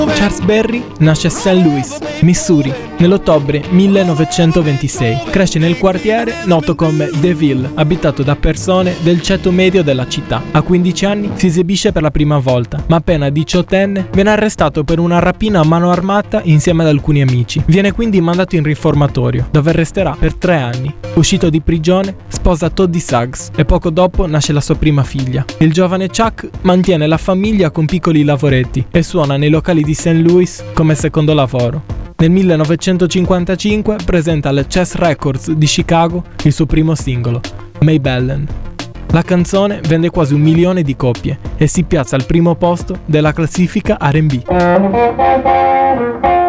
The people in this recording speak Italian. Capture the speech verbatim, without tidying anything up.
Charles Berry nasce a Saint Louis, Missouri, nell'ottobre millenovecentoventisei. Cresce nel quartiere noto come DeVille, abitato da persone del ceto medio della città. A quindici anni si esibisce per la prima volta, ma appena diciottenne viene arrestato per una rapina a mano armata insieme ad alcuni amici. Viene quindi mandato in riformatorio, dove resterà per tre anni. Uscito di prigione, sposa Toddy Suggs e poco dopo nasce la sua prima figlia. Il giovane Chuck mantiene la famiglia con piccoli lavoretti e suona nei locali di Saint Louis come secondo lavoro. Nel millenovecentocinquantacinque presenta alle Chess Records di Chicago il suo primo singolo, Maybellen. La canzone vende quasi un milione di copie e si piazza al primo posto della classifica R and B.